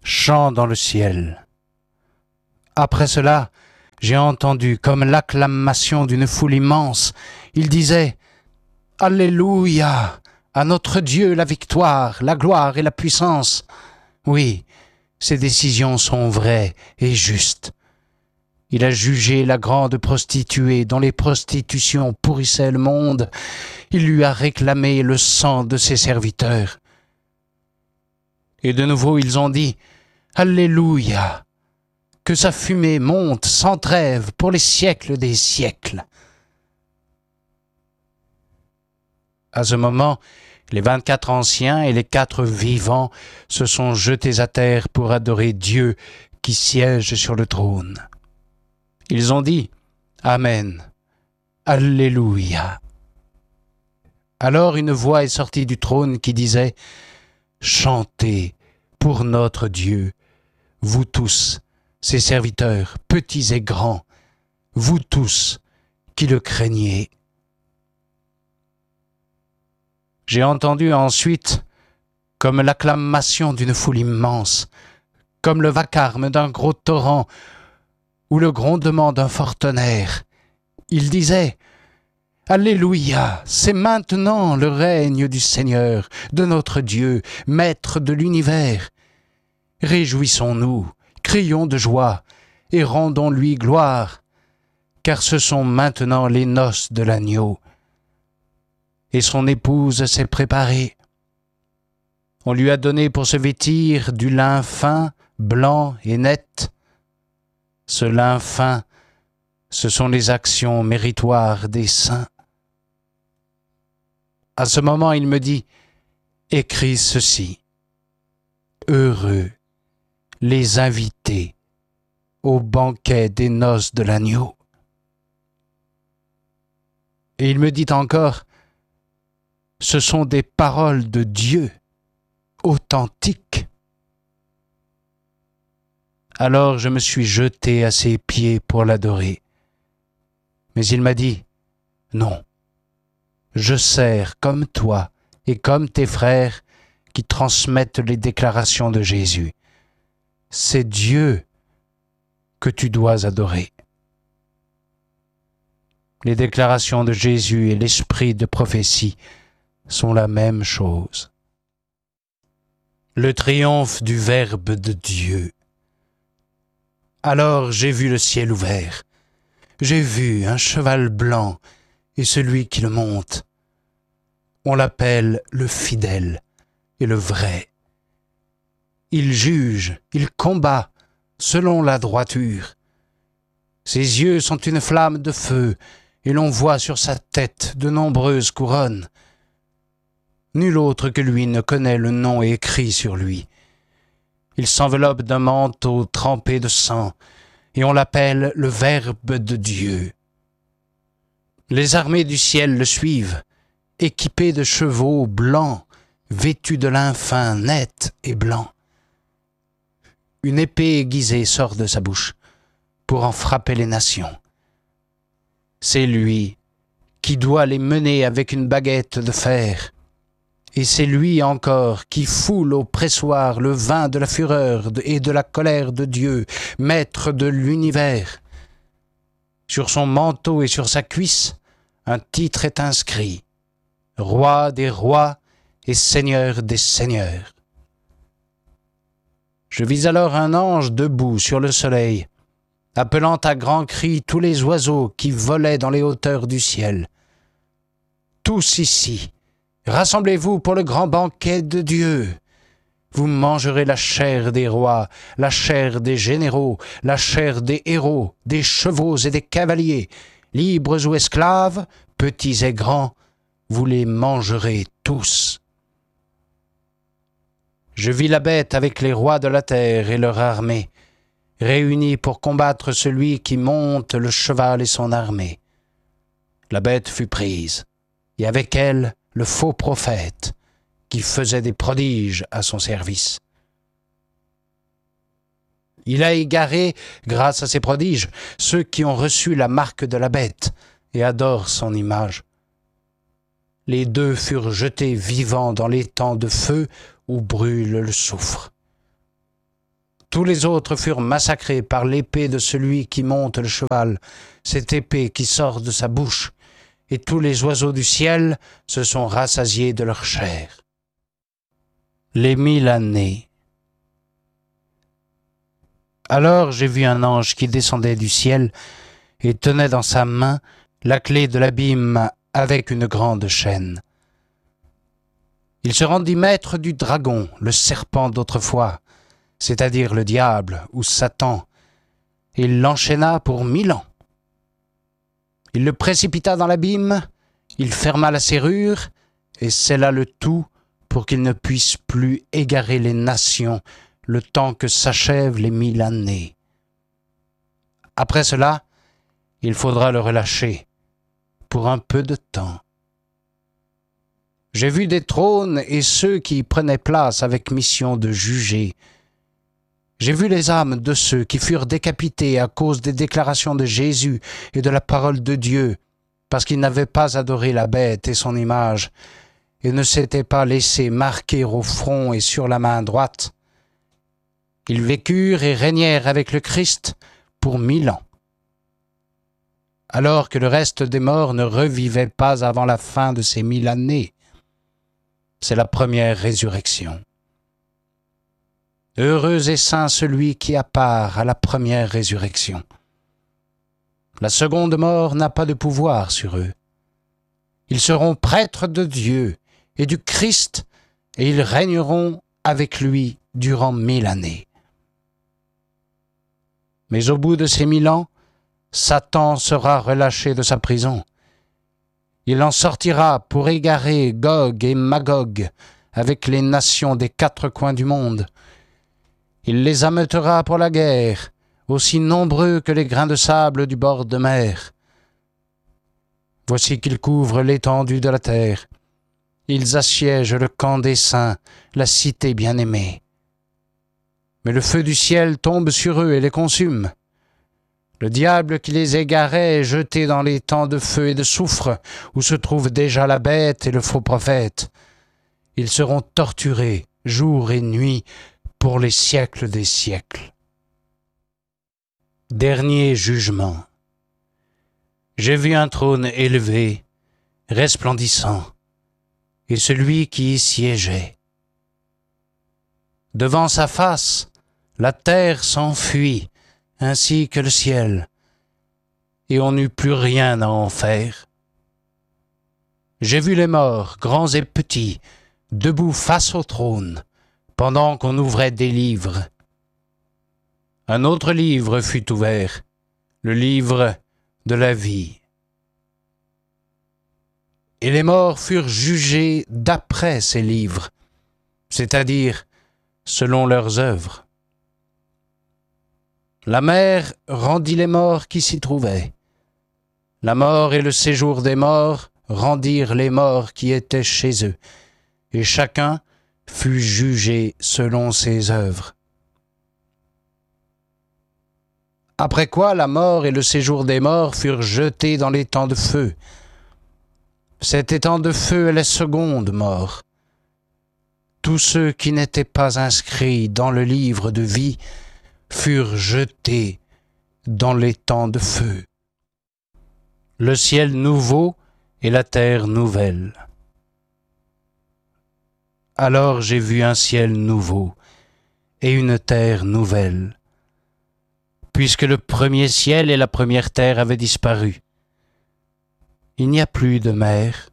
chant dans le ciel. Après cela, j'ai entendu comme l'acclamation d'une foule immense. Il disait « Alléluia! À notre Dieu la victoire, la gloire et la puissance. » Oui, ses décisions sont vraies et justes. Il a jugé la grande prostituée dont les prostitutions pourrissaient le monde. Il lui a réclamé le sang de ses serviteurs. Et de nouveau ils ont dit « Alléluia ! Que sa fumée monte sans trêve pour les siècles des siècles. » À ce moment, les vingt-quatre anciens et les quatre vivants se sont jetés à terre pour adorer Dieu qui siège sur le trône. Ils ont dit « Amen, Alléluia ». Alors une voix est sortie du trône qui disait « Chantez pour notre Dieu, vous tous, ses serviteurs, petits et grands, vous tous qui le craignez. » J'ai entendu ensuite comme l'acclamation d'une foule immense, comme le vacarme d'un gros torrent ou le grondement d'un fort tonnerre. Il disait « Alléluia, c'est maintenant le règne du Seigneur, de notre Dieu, Maître de l'univers. Réjouissons-nous, crions de joie et rendons-lui gloire, car ce sont maintenant les noces de l'agneau. Et son épouse s'est préparée. On lui a donné pour se vêtir du lin fin, blanc et net. Ce lin fin, ce sont les actions méritoires des saints. À ce moment, il me dit, écris ceci. Heureux les invités au banquet des noces de l'agneau. Et il me dit encore, ce sont des paroles de Dieu, authentiques. Alors je me suis jeté à ses pieds pour l'adorer. Mais il m'a dit, non, je sers comme toi et comme tes frères qui transmettent les déclarations de Jésus. C'est Dieu que tu dois adorer. Les déclarations de Jésus et l'esprit de prophétie sont la même chose. Le triomphe du Verbe de Dieu. Alors j'ai vu le ciel ouvert. J'ai vu un cheval blanc et celui qui le monte. On l'appelle le fidèle et le vrai. Il juge, il combat selon la droiture. Ses yeux sont une flamme de feu et l'on voit sur sa tête de nombreuses couronnes. Nul autre que lui ne connaît le nom écrit sur lui. Il s'enveloppe d'un manteau trempé de sang, et on l'appelle le Verbe de Dieu. Les armées du ciel le suivent, équipées de chevaux blancs, vêtus de lin fin net et blanc. Une épée aiguisée sort de sa bouche, pour en frapper les nations. C'est lui qui doit les mener avec une baguette de fer. Et c'est lui encore qui foule au pressoir le vin de la fureur et de la colère de Dieu, maître de l'univers. Sur son manteau et sur sa cuisse, un titre est inscrit, Roi des rois et Seigneur des seigneurs. Je vis alors un ange debout sur le soleil, appelant à grands cris tous les oiseaux qui volaient dans les hauteurs du ciel. Tous ici, rassemblez-vous pour le grand banquet de Dieu. Vous mangerez la chair des rois, la chair des généraux, la chair des héros, des chevaux et des cavaliers, libres ou esclaves, petits et grands, vous les mangerez tous. Je vis la bête avec les rois de la terre et leur armée, réunis pour combattre celui qui monte le cheval et son armée. La bête fut prise, et avec elle le faux prophète, qui faisait des prodiges à son service. Il a égaré, grâce à ses prodiges, ceux qui ont reçu la marque de la bête et adorent son image. Les deux furent jetés vivants dans l'étang de feu où brûle le soufre. Tous les autres furent massacrés par l'épée de celui qui monte le cheval, cette épée qui sort de sa bouche, et tous les oiseaux du ciel se sont rassasiés de leur chair. Les mille années. Alors j'ai vu un ange qui descendait du ciel et tenait dans sa main la clé de l'abîme avec une grande chaîne. Il se rendit maître du dragon, le serpent d'autrefois, c'est-à-dire le diable ou Satan, et il l'enchaîna pour mille ans. Il le précipita dans l'abîme, il ferma la serrure et scella le tout pour qu'il ne puisse plus égarer les nations le temps que s'achèvent les mille années. Après cela, il faudra le relâcher pour un peu de temps. J'ai vu des trônes et ceux qui y prenaient place avec mission de juger. J'ai vu les âmes de ceux qui furent décapités à cause des déclarations de Jésus et de la parole de Dieu, parce qu'ils n'avaient pas adoré la bête et son image, et ne s'étaient pas laissés marquer au front et sur la main droite. Ils vécurent et régnèrent avec le Christ pour mille ans. Alors que le reste des morts ne revivait pas avant la fin de ces mille années. C'est la première résurrection. Heureux et saint celui qui a part à la première résurrection. La seconde mort n'a pas de pouvoir sur eux. Ils seront prêtres de Dieu et du Christ, et ils régneront avec lui durant mille années. Mais au bout de ces mille ans, Satan sera relâché de sa prison. Il en sortira pour égarer Gog et Magog avec les nations des quatre coins du monde. Il les ameutera pour la guerre, aussi nombreux que les grains de sable du bord de mer. Voici qu'ils couvrent l'étendue de la terre. Ils assiègent le camp des saints, la cité bien-aimée. Mais le feu du ciel tombe sur eux et les consume. Le diable qui les égarait est jeté dans les temps de feu et de soufre, où se trouvent déjà la bête et le faux prophète. Ils seront torturés jour et nuit pour les siècles des siècles. Dernier jugement. J'ai vu un trône élevé, resplendissant, et celui qui y siégeait. Devant sa face, la terre s'enfuit, ainsi que le ciel, et on n'eut plus rien à en faire. J'ai vu les morts, grands et petits, debout face au trône, pendant qu'on ouvrait des livres. Un autre livre fut ouvert, le livre de la vie. Et les morts furent jugés d'après ces livres, c'est-à-dire selon leurs œuvres. La mer rendit les morts qui s'y trouvaient. La mort et le séjour des morts rendirent les morts qui étaient chez eux, et chacun fut jugé selon ses œuvres. Après quoi la mort et le séjour des morts furent jetés dans l'étang de feu. Cet étang de feu est la seconde mort. Tous ceux qui n'étaient pas inscrits dans le livre de vie furent jetés dans l'étang de feu. Le ciel nouveau et la terre nouvelle. Alors j'ai vu un ciel nouveau et une terre nouvelle, puisque le premier ciel et la première terre avaient disparu. Il n'y a plus de mer.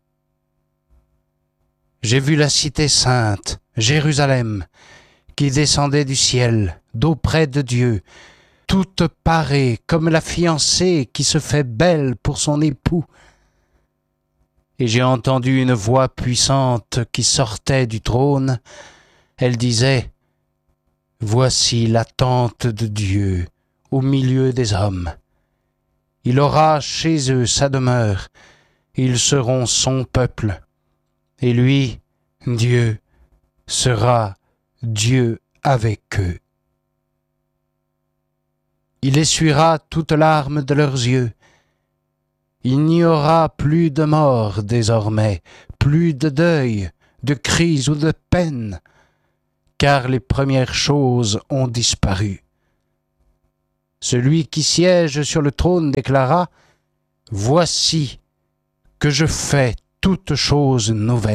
J'ai vu la cité sainte, Jérusalem, qui descendait du ciel, d'auprès de Dieu, toute parée comme la fiancée qui se fait belle pour son époux. Et j'ai entendu une voix puissante qui sortait du trône. Elle disait, « Voici la tente de Dieu au milieu des hommes. Il aura chez eux sa demeure, ils seront son peuple, et lui, Dieu, sera Dieu avec eux. Il essuiera toute larme de leurs yeux. Il n'y aura plus de mort désormais, plus de deuil, de cris ou de peine, car les premières choses ont disparu. Celui qui siège sur le trône déclara « Voici que je fais toutes choses nouvelles. »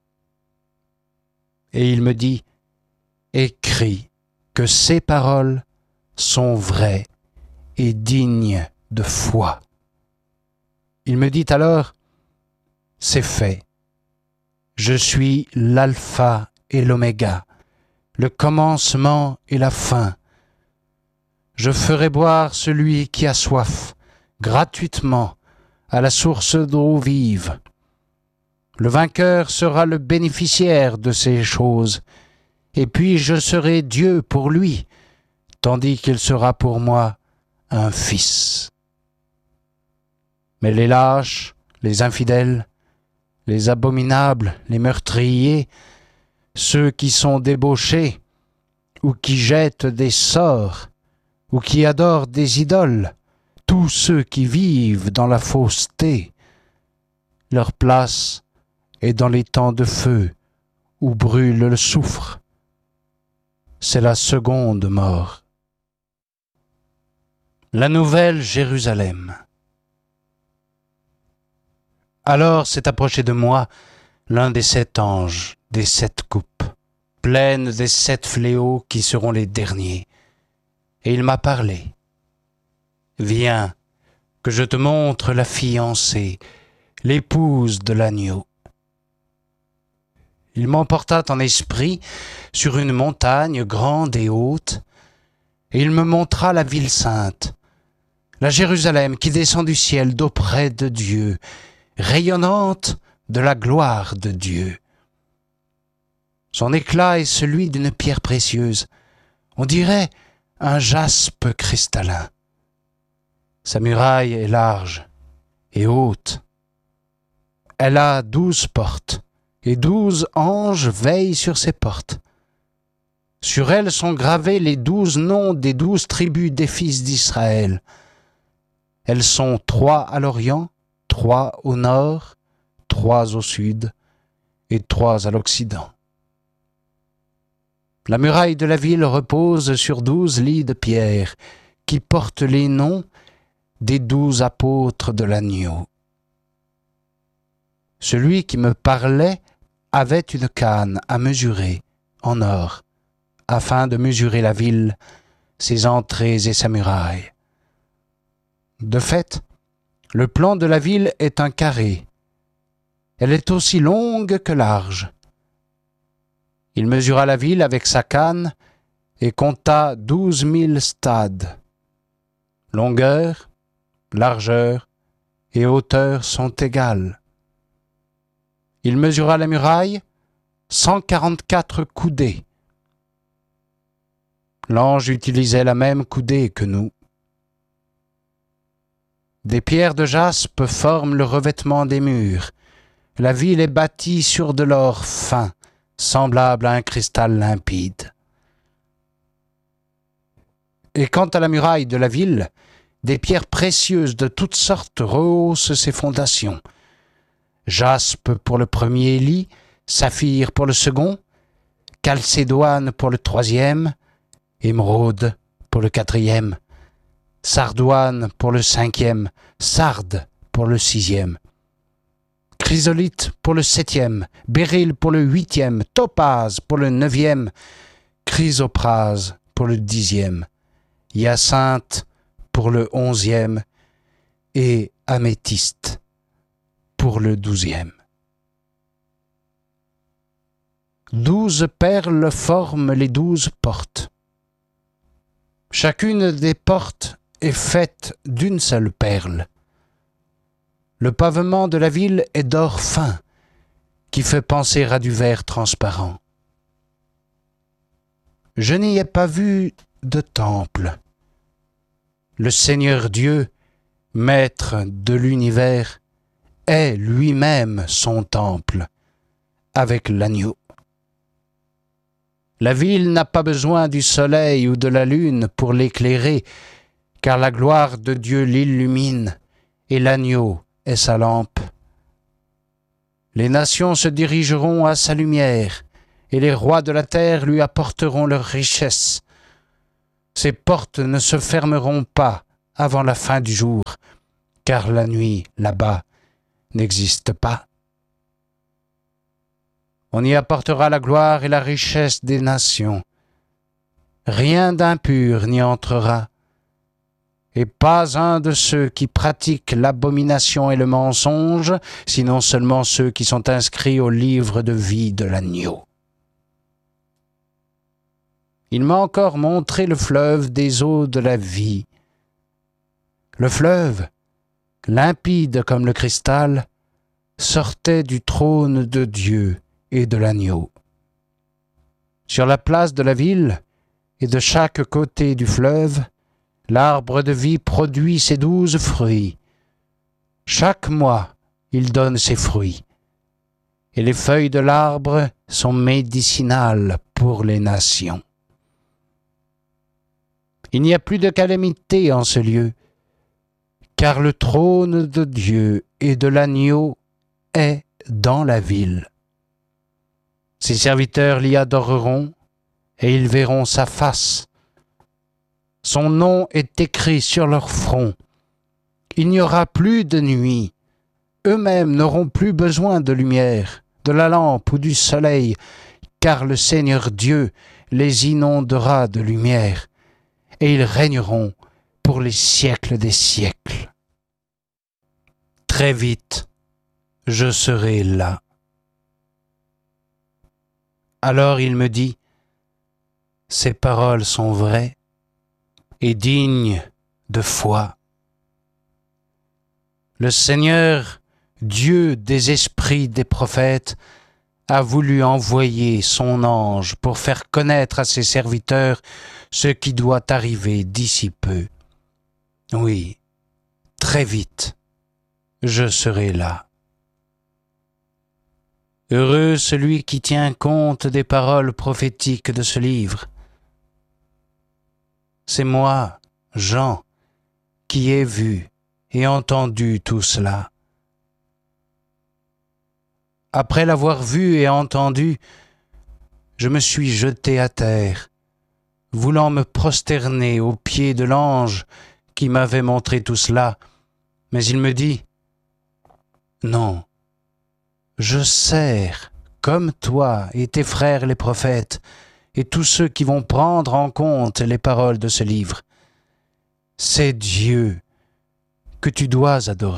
Et il me dit « Écris que ces paroles sont vraies et dignes de foi. » Il me dit alors « C'est fait. Je suis l'alpha et l'oméga, le commencement et la fin. Je ferai boire celui qui a soif, gratuitement, à la source d'eau vive. Le vainqueur sera le bénéficiaire de ces choses, et puis je serai Dieu pour lui, tandis qu'il sera pour moi un fils. Mais les lâches, les infidèles, les abominables, les meurtriers, ceux qui sont débauchés, ou qui jettent des sorts, ou qui adorent des idoles, tous ceux qui vivent dans la fausseté, leur place est dans les temps de feu, où brûle le soufre. C'est la seconde mort. La nouvelle Jérusalem. Alors s'est approché de moi l'un des sept anges, des sept coupes, pleines des sept fléaux qui seront les derniers. Et il m'a parlé. Viens, que je te montre la fiancée, l'épouse de l'agneau. Il m'emporta en esprit sur une montagne grande et haute, et il me montra la ville sainte, la Jérusalem qui descend du ciel d'auprès de Dieu, rayonnante de la gloire de Dieu. Son éclat est celui d'une pierre précieuse, on dirait un jaspe cristallin. Sa muraille est large et haute. Elle a douze portes, et douze anges veillent sur ces portes. Sur elles sont gravés les douze noms des douze tribus des fils d'Israël. Elles sont trois à l'Orient, trois au nord, trois au sud et trois à l'Occident. La muraille de la ville repose sur douze lits de pierre qui portent les noms des douze apôtres de l'agneau. Celui qui me parlait avait une canne à mesurer en or, afin de mesurer la ville, ses entrées et sa muraille. De fait, le plan de la ville est un carré. Elle est aussi longue que large. Il mesura la ville avec sa canne et compta douze mille stades. Longueur, largeur et hauteur sont égales. Il mesura la muraille, cent quarante-quatre coudées. L'ange utilisait la même coudée que nous. Des pierres de jaspe forment le revêtement des murs. La ville est bâtie sur de l'or fin, semblable à un cristal limpide. Et quant à la muraille de la ville, des pierres précieuses de toutes sortes rehaussent ses fondations. Jaspe pour le premier lit, saphir pour le second, chalcédoine pour le troisième, émeraude pour le quatrième, sardoine pour le cinquième, sarde pour le sixième, chrysolite pour le septième, béryl pour le huitième, topaz pour le neuvième, chrysoprase pour le dixième, hyacinthe pour le onzième et améthyste pour le douzième. Douze perles forment les douze portes. Chacune des portes est faite d'une seule perle. Le pavement de la ville est d'or fin, qui fait penser à du verre transparent. Je n'y ai pas vu de temple. Le Seigneur Dieu, maître de l'univers, est lui-même son temple, avec l'agneau. La ville n'a pas besoin du soleil ou de la lune pour l'éclairer, car la gloire de Dieu l'illumine, et l'agneau est sa lampe. Les nations se dirigeront à sa lumière, et les rois de la terre lui apporteront leurs richesses. Ses portes ne se fermeront pas avant la fin du jour, car la nuit, là-bas, n'existe pas. On y apportera la gloire et la richesse des nations. Rien d'impur n'y entrera, et pas un de ceux qui pratiquent l'abomination et le mensonge, sinon seulement ceux qui sont inscrits au livre de vie de l'agneau. Il m'a encore montré le fleuve des eaux de la vie. Le fleuve, limpide comme le cristal, sortait du trône de Dieu et de l'agneau. Sur la place de la ville et de chaque côté du fleuve, l'arbre de vie produit ses douze fruits. Chaque mois, il donne ses fruits. Et les feuilles de l'arbre sont médicinales pour les nations. Il n'y a plus de calamité en ce lieu, car le trône de Dieu et de l'agneau est dans la ville. Ses serviteurs l'y adoreront, et ils verront sa face. Son nom est écrit sur leur front. Il n'y aura plus de nuit. Eux-mêmes n'auront plus besoin de lumière, de la lampe ou du soleil, car le Seigneur Dieu les inondera de lumière, et ils régneront pour les siècles des siècles. Très vite, je serai là. Alors il me dit, ces paroles sont vraies et dignes de foi. Le Seigneur, Dieu des esprits des prophètes, a voulu envoyer son ange pour faire connaître à ses serviteurs ce qui doit arriver d'ici peu. Oui, très vite, je serai là. Heureux celui qui tient compte des paroles prophétiques de ce livre. C'est moi, Jean, qui ai vu et entendu tout cela. Après l'avoir vu et entendu, je me suis jeté à terre, voulant me prosterner aux pieds de l'ange qui m'avait montré tout cela, mais il me dit, « Non, je sers, comme toi et tes frères les prophètes, et tous ceux qui vont prendre en compte les paroles de ce livre. C'est Dieu que tu dois adorer. »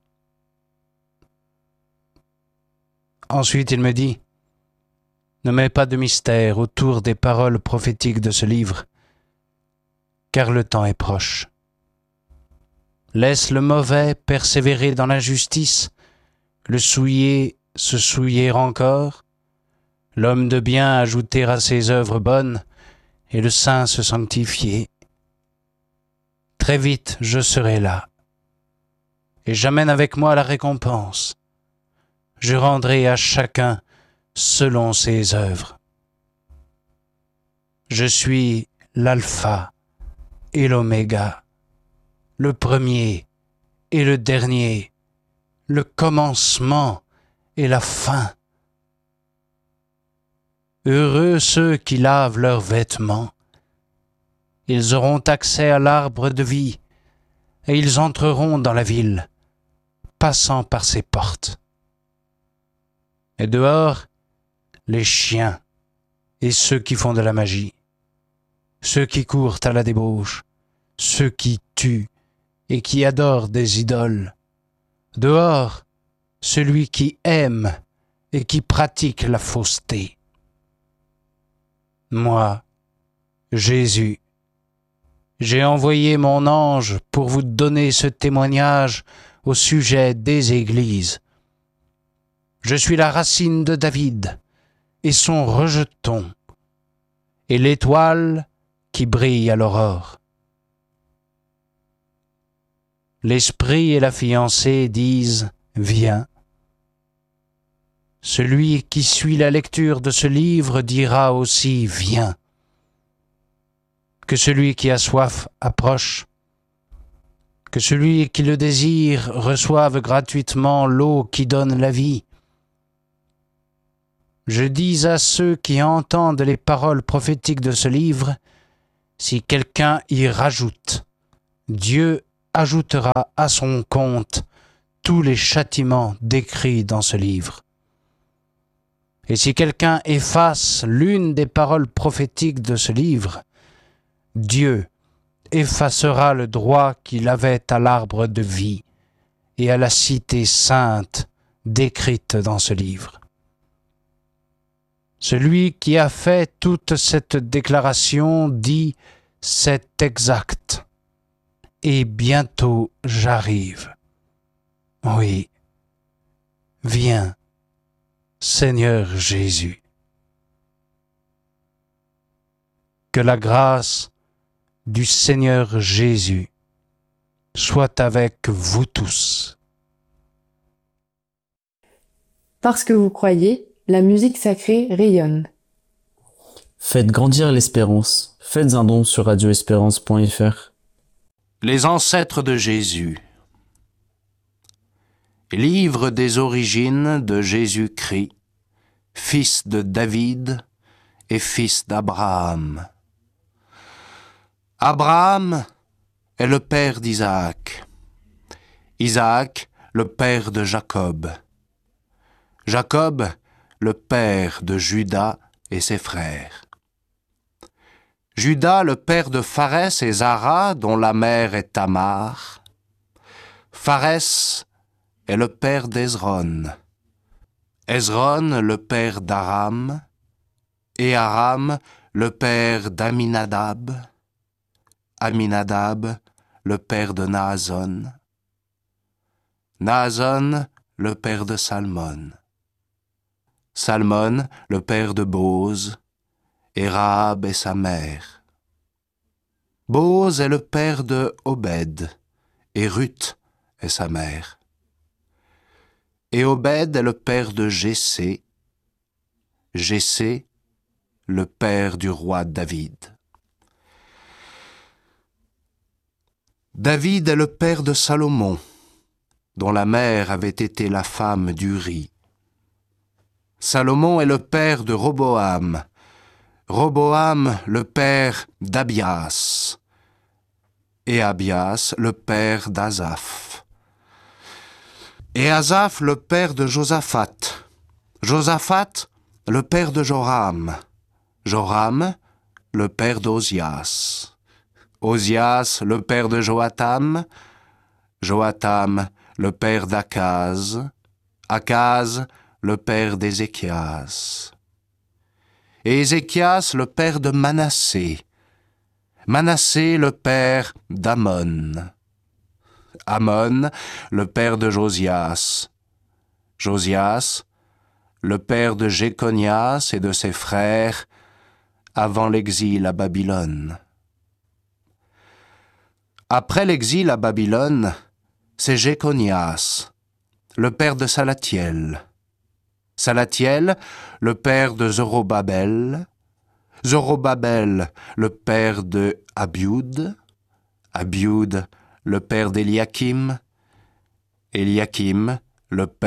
Ensuite il me dit, « Ne mets pas de mystère autour des paroles prophétiques de ce livre, car le temps est proche. Laisse le mauvais persévérer dans l'injustice, le souillé se souiller encore, l'homme de bien ajouter à ses œuvres bonnes, et le saint se sanctifier. Très vite je serai là, et j'amène avec moi la récompense. Je rendrai à chacun selon ses œuvres. Je suis l'alpha et l'oméga, le premier et le dernier, le commencement et la fin. Heureux ceux qui lavent leurs vêtements. Ils auront accès à l'arbre de vie, et ils entreront dans la ville, passant par ses portes. Et dehors, les chiens et ceux qui font de la magie, ceux qui courent à la débauche, ceux qui tuent et qui adorent des idoles. Dehors, celui qui aime et qui pratique la fausseté. Moi, Jésus, j'ai envoyé mon ange pour vous donner ce témoignage au sujet des églises. Je suis la racine de David et son rejeton, et l'étoile qui brille à l'aurore. L'esprit et la fiancée disent « Viens ». Celui qui suit la lecture de ce livre dira aussi « Viens ». Que celui qui a soif approche, que celui qui le désire reçoive gratuitement l'eau qui donne la vie. je dis à ceux qui entendent les paroles prophétiques de ce livre, si quelqu'un y rajoute, Dieu ajoutera à son compte tous les châtiments décrits dans ce livre. Et si quelqu'un efface l'une des paroles prophétiques de ce livre, Dieu effacera le droit qu'il avait à l'arbre de vie et à la cité sainte décrite dans ce livre. Celui qui a fait toute cette déclaration dit « c'est exact » et bientôt j'arrive. Oui, viens, Seigneur Jésus. Que la grâce du Seigneur Jésus soit avec vous tous. Parce que vous croyez, la musique sacrée rayonne. Faites grandir l'espérance. Faites un don sur radio espérance point f r. Les ancêtres de Jésus. Livre des origines de Jésus-Christ, fils de David et fils d'Abraham. Abraham est le père d'Isaac. Isaac, le père de Jacob. Jacob, le père de Juda et ses frères. Juda, le père de Pharès et Zara, dont la mère est Tamar. Pharès est le père d'Hezron. Hezron, le père d'Aram. Et Aram, le père d'Aminadab. Aminadab, le père de Naasson. Naasson, le père de Salmon. Salmon, le père de Bose, et Rahab est sa mère. Bose est le père de Obed, et Ruth est sa mère. Et Obed est le père de Jessé, Jessé, le père du roi David. David est le père de Salomon, dont la mère avait été la femme d'Uri. Salomon est le père de Roboam, Roboam le père d'Abias, et Abias le père d'Azaph. Et Azaph le père de Josaphat, Josaphat le père de Joram, Joram le père d'Ozias, Ozias le père de Joatam, Joatam le père d'Akaz, Akaz le père d'Ézéchias. Et Ézéchias le père de Manassé, Manassé le père d'Amon, Amon le père de Josias, Josias le père de Jéconias et de ses frères avant l'exil à Babylone. Après l'exil à Babylone, c'est Jéconias, le père de Salatiel, Salatiel, le père de Zorobabel, Zorobabel, le père de Abiud, Abiud, le père d'Eliakim, Eliakim, le père